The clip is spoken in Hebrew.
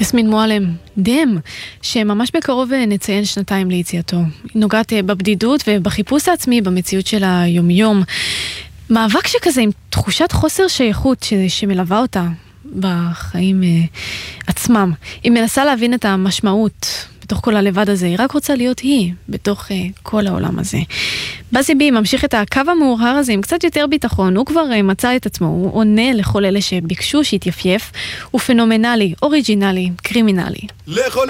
יסמין מועלם, דם, שממש בקרוב נציין 2 ליציאתו. נוגעת בבדידות ובחיפוש העצמי במציאות של היומיום. מאבק שכזה עם תחושת חוסר שייכות שמלווה אותה בחיים עצמם. היא מנסה להבין את המשמעות בתוך כל הלבד הזה. היא רק רוצה להיות היא בתוך כל העולם הזה. בזי בי ממשיך את הקו המאורהר הזה עם קצת יותר ביטחון. הוא כבר מצא את עצמו, הוא עונה לכל אלה שביקשו שיתייפייף. הוא פנומנלי, אוריג'ינלי, קרימינלי.